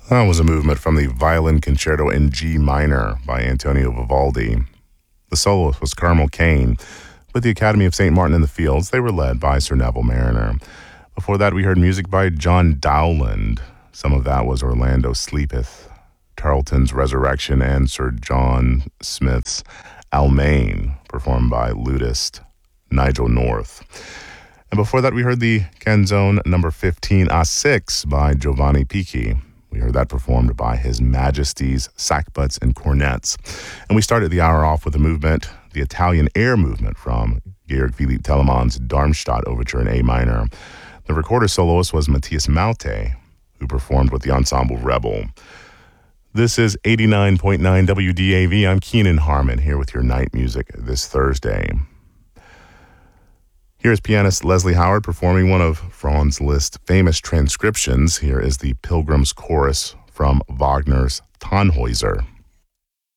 That was a movement from the Violin Concerto in G minor by Antonio Vivaldi. The soloist was Carmel Kane. With the Academy of St. Martin in the Fields, they were led by Sir Neville Mariner. Before that, we heard music by John Dowland. Some of that was Orlando Sleepeth, Tarleton's Resurrection, and Sir John Smith's Almain, performed by lutist Nigel North. And before that, we heard the canzone number 15, A6, by Giovanni Picchi. We heard that performed by His Majesty's sackbuts and cornets. And we started the hour off with a movement, the Italian Air Movement from Georg Philipp Telemann's Darmstadt Overture in A minor. The recorder soloist was Matthias Malte, who performed with the ensemble Rebel. This is 89.9 WDAV. I'm Keenan Harmon here with your night music this Thursday. Here's pianist Leslie Howard performing one of Franz Liszt's famous transcriptions. Here is the Pilgrim's Chorus from Wagner's Tannhäuser.